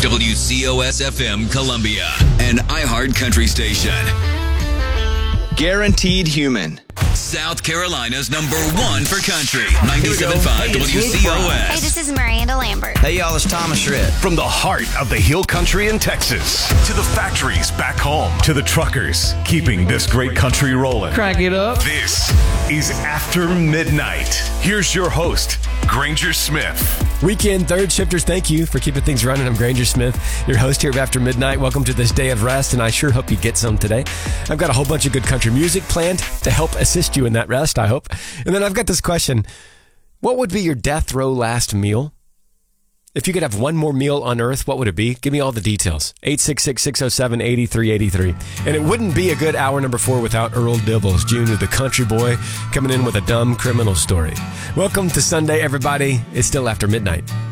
WCOS-FM Columbia, an iHeart country station. Guaranteed Human. South Carolina's number one for country. 97.5 WCOS. Hey, this is Miranda Lambert. Hey, y'all, it's Thomas Rhett. From the heart of the Hill Country in Texas to the factories back home to the truckers keeping this great country rolling. Crank it up. This is After Midnight. Here's your host, Granger Smith. Weekend third shifters, thank you for keeping things running. I'm Granger Smith, your host here of After Midnight. Welcome to this day of rest, and I sure hope you get some today. I've got a whole bunch of good country music planned to help assist you in that rest, I hope. And then I've got this question. What would be your death row last meal? If you could have one more meal on earth, what would it be? Give me all the details. 866-607-8383. And it wouldn't be a good hour number 4 without Earl Dibbles, Jr., the country boy, coming in with a dumb criminal story. Welcome to Sunday, everybody. It's still After Midnight.